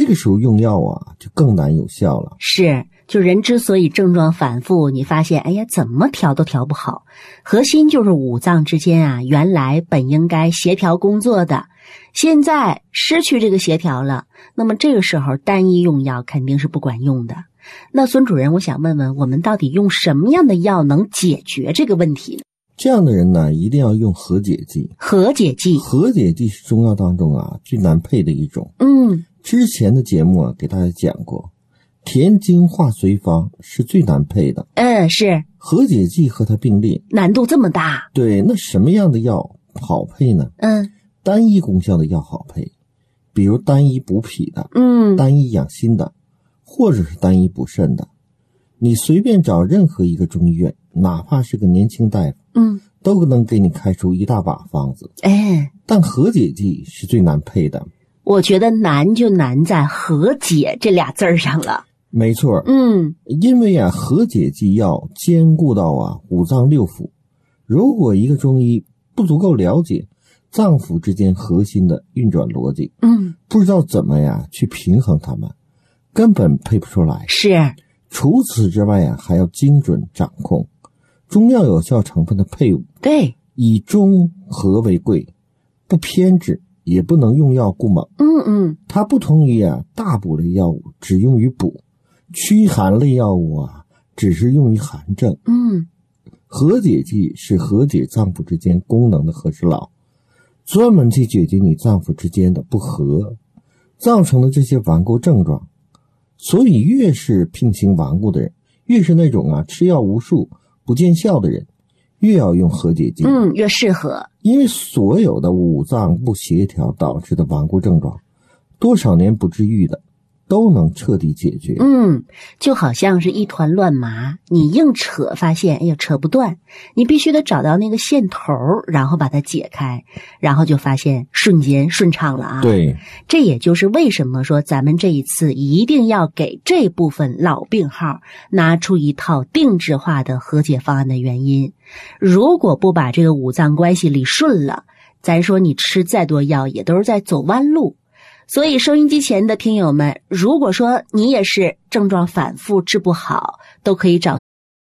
个时候用药啊就更难有效了。 是，就人之所以症状反复，你发现哎呀怎么调都调不好，核心就是五脏之间啊原来本应该协调工作的，现在失去这个协调了，那么这个时候单一用药肯定是不管用的。那孙主任，我想问问，我们到底用什么样的药能解决这个问题呢？ 这样的人呢，一定要用和解剂。 和解剂， 和解剂是中药当中啊最难配的一种。之前的节目啊给大家讲过，田经化随方是最难配的。 是。 和解剂和它并列， 难度这么大？ 对，那什么样的药好配呢？单一功效的药好配，比如单一补脾的，单一养心的，或者是单一补肾的。你随便找任何一个中医院，哪怕是个年轻大夫，都能给你开出一大把方子。但和解剂是最难配的。 我觉得难就难在和解这俩字儿上了。 没错，因为啊，和解剂要兼顾到啊五脏六腑。如果一个中医不足够了解脏腑之间核心的运转逻辑，不知道怎么呀去平衡它们，根本配不出来。 是。 除此之外啊，还要精准掌控中药有效成分的配伍。 对， 以中和为贵，不偏执，也不能用药过猛。它不同于啊大补类药物只用于补，驱寒类药物啊只是用于寒症。和解剂是和解脏腑之间功能的和事佬，专门去解决你脏腑之间的不和造成的这些顽固症状。所以越是病情顽固的人，越是那种啊吃药无数不见效的人，越要用和解剂。 越适合。 因为所有的五脏不协调导致的顽固症状，多少年不治愈的都能彻底解决。 就好像是一团乱麻，你硬扯发现哎呀扯不断，你必须得找到那个线头，然后把它解开，然后就发现瞬间顺畅了啊。 对， 这也就是为什么说咱们这一次一定要给这部分老病号拿出一套定制化的和解方案的原因。如果不把这个五脏关系理顺了，咱说你吃再多药也都是在走弯路。所以收音机前的听友们，如果说你也是症状反复治不好，都可以找